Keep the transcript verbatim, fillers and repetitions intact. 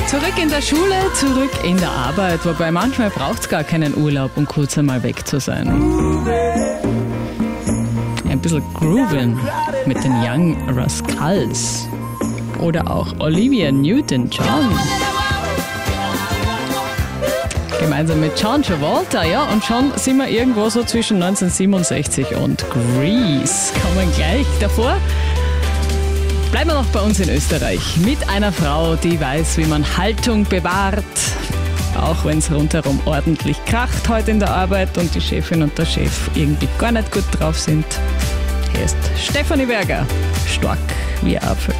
Zurück in der Schule, zurück in der Arbeit, wobei manchmal braucht es gar keinen Urlaub, um kurz einmal weg zu sein. Ein bisschen Groovin mit den Young Rascals oder auch Olivia Newton-John. Gemeinsam mit John Travolta, ja, und schon sind wir irgendwo so zwischen neunzehnhundertsiebenundsechzig und Grease. Kommen gleich davor. Bleiben wir noch bei uns in Österreich mit einer Frau, die weiß, wie man Haltung bewahrt, auch wenn es rundherum ordentlich kracht heute in der Arbeit und die Chefin und der Chef irgendwie gar nicht gut drauf sind. Hier ist Stefanie Berger, stark wie ein Apfel.